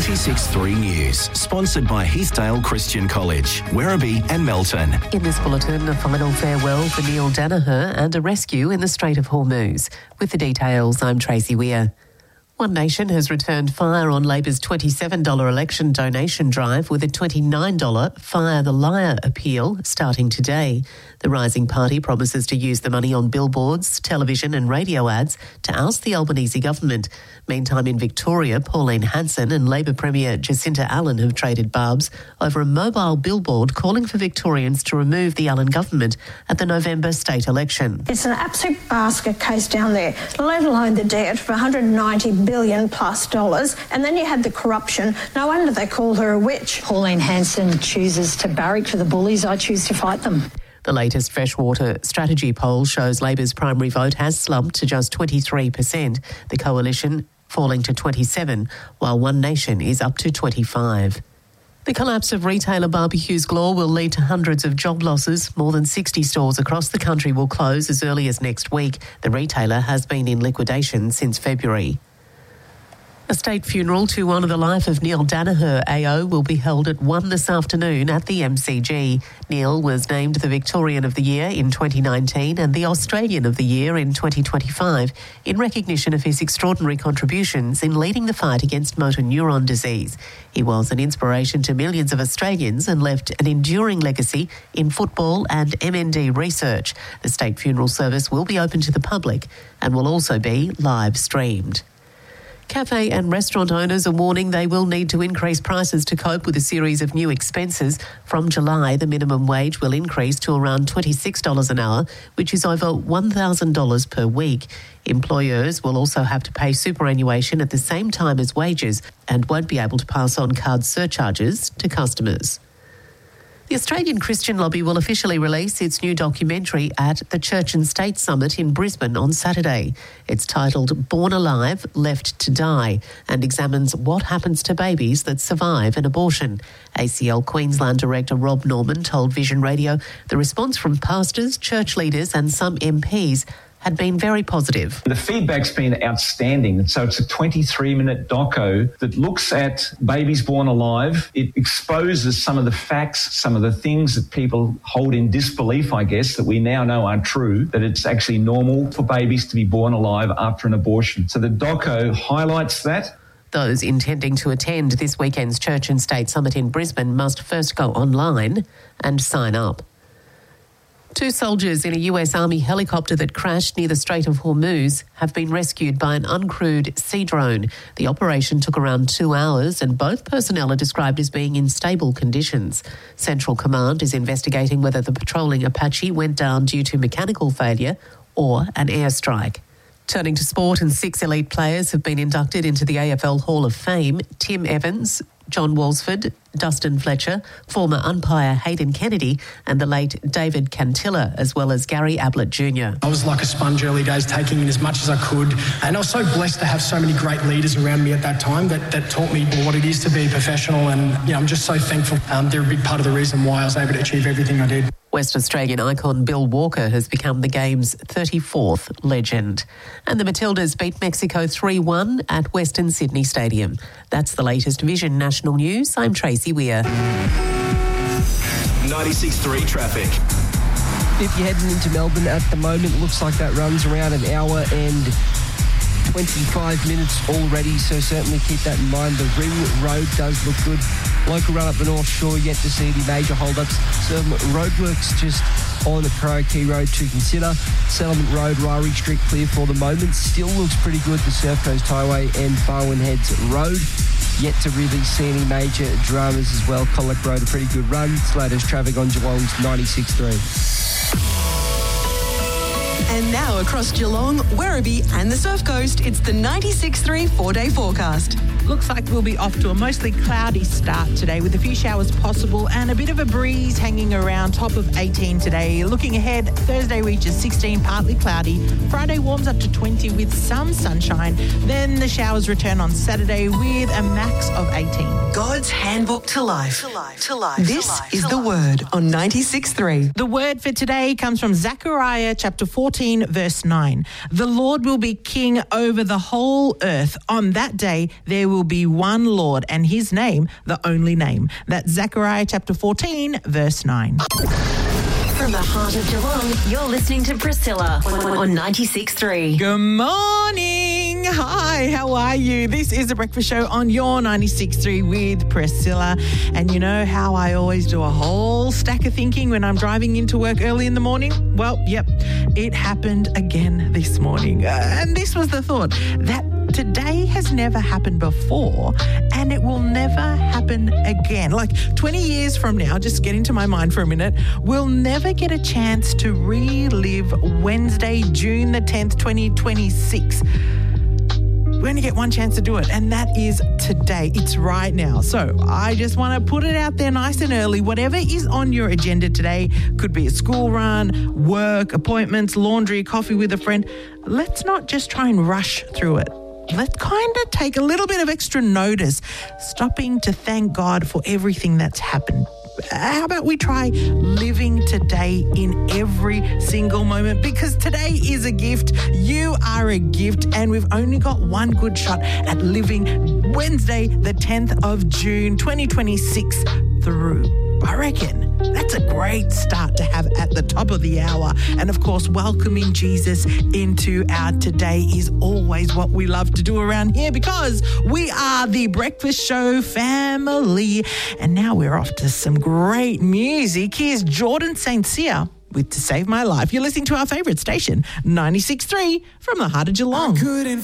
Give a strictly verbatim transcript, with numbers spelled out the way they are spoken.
ninety-six point three News, sponsored by Heathdale Christian College, Werribee and Melton. In this bulletin, a final farewell for Neil Danaher and a rescue in the Strait of Hormuz. With the details, I'm Tracy Weir. One Nation has returned fire on Labor's twenty-seven dollars election donation drive with a twenty-nine dollars Fire the Liar appeal starting today. The rising party promises to use the money on billboards, television and radio ads to oust the Albanese government. Meantime, in Victoria, Pauline Hanson and Labor Premier Jacinta Allen have traded barbs over a mobile billboard calling for Victorians to remove the Allen government at the November state election. It's an absolute basket case down there, let alone the debt for one hundred ninety billion plus dollars. And then you had the corruption. No wonder they call her a witch. Pauline Hanson chooses to barrack for the bullies. I choose to fight them. The latest Freshwater strategy poll shows Labor's primary vote has slumped to just twenty-three percent. The coalition falling to twenty-seven, while One Nation is up to twenty-five. The collapse of retailer Barbecues Glaw will lead to hundreds of job losses. More than sixty stores across the country will close as early as next week. The retailer has been in liquidation since February. A state funeral to honour the life of Neil Danaher A O will be held at one this afternoon at the M C G. Neil was named the Victorian of the Year in twenty nineteen and the Australian of the Year in twenty twenty-five in recognition of his extraordinary contributions in leading the fight against motor neuron disease. He was an inspiration to millions of Australians and left an enduring legacy in football and M N D research. The state funeral service will be open to the public and will also be live streamed. Cafe and restaurant owners are warning they will need to increase prices to cope with a series of new expenses. From July, the minimum wage will increase to around twenty-six dollars an hour, which is over one thousand dollars per week. Employers will also have to pay superannuation at the same time as wages and won't be able to pass on card surcharges to customers. The Australian Christian Lobby will officially release its new documentary at the Church and State Summit in Brisbane on Saturday. It's titled Born Alive, Left to Die and examines what happens to babies that survive an abortion. A C L Queensland Director Rob Norman told Vision Radio the response from pastors, church leaders and some M Ps had been very positive. The feedback's been outstanding. So it's a twenty-three minute doco that looks at babies born alive. It exposes some of the facts, some of the things that people hold in disbelief, I guess, that we now know are true, that it's actually normal for babies to be born alive after an abortion. So the doco highlights that. Those intending to attend this weekend's Church and State Summit in Brisbane must first go online and sign up. Two soldiers in a U S Army helicopter that crashed near the Strait of Hormuz have been rescued by an uncrewed sea drone. The operation took around two hours and both personnel are described as being in stable conditions. Central Command is investigating whether the patrolling Apache went down due to mechanical failure or an airstrike. Turning to sport, and six elite players have been inducted into the A F L Hall of Fame. Tim Evans, John Walsford, Dustin Fletcher, former umpire Hayden Kennedy and the late David Cantilla, as well as Gary Ablett Junior I was like a sponge early days, taking in as much as I could, and I was so blessed to have so many great leaders around me at that time that, that taught me what it is to be a professional, and you know, I'm just so thankful. Um, they're a big part of the reason why I was able to achieve everything I did. West Australian icon Bill Walker has become the game's thirty-fourth legend. And the Matildas beat Mexico three one at Western Sydney Stadium. That's the latest Vision National News. I'm Tracy Weir. ninety-six point three traffic. If you're heading into Melbourne at the moment, looks like that runs around an hour and twenty-five minutes already, so certainly keep that in mind. The Ring Road does look good. Local run up the North Shore, yet to see any major hold-ups. Some roadworks just on the Key Road to consider. Settlement Road, Ryrie Street clear for the moment. Still looks pretty good, the Surf Coast Highway and Barwon Heads Road. Yet to really see any major dramas as well. Colac Road, a pretty good run. Slater's traffic on Geelong's ninety-six point three. And now across Geelong, Werribee and the Surf Coast, it's the ninety-six point three four-day forecast. Looks like we'll be off to a mostly cloudy start today with a few showers possible and a bit of a breeze hanging around, top of eighteen today. Looking ahead, Thursday reaches sixteen, partly cloudy. Friday warms up to twenty with some sunshine. Then the showers return on Saturday with a max of eighteen. God's handbook to life. To life. To life. This to life. is the word on ninety-six point three. The word for today comes from Zechariah chapter fourteen, verse nine. The Lord will be king over the whole earth. On that day, there will will be one Lord, and his name, the only name. That's Zechariah chapter fourteen, verse nine. From the heart of Geelong, you're listening to Priscilla on ninety-six three. Good morning. Hi, how are you? This is The Breakfast Show on your ninety-six three with Priscilla. And you know how I always do a whole stack of thinking when I'm driving into work early in the morning? Well, yep, it happened again this morning. Uh, and this was the thought, that today has never happened before and it will never happen again. Like twenty years from now, just get into my mind for a minute, we'll never get a chance to relive Wednesday, June the tenth, twenty twenty-six. We only get one chance to do it, and that is today. It's right now. So I just want to put it out there nice and early. Whatever is on your agenda today, could be a school run, work, appointments, laundry, coffee with a friend. Let's not just try and rush through it. Let's kind of take a little bit of extra notice, stopping to thank God for everything that's happened. How about we try living today in every single moment? Because today is a gift. You are a gift, and we've only got one good shot at living Wednesday, the tenth of June, twenty twenty-six through. I reckon that's a great start to have at the top of the hour. And of course, welcoming Jesus into our today is always what we love to do around here, because we are the Breakfast Show family. And now we're off to some great music. Here's Jordan Saint Cyr with To Save My Life. You're listening to our favourite station, ninety-six three from the heart of Geelong.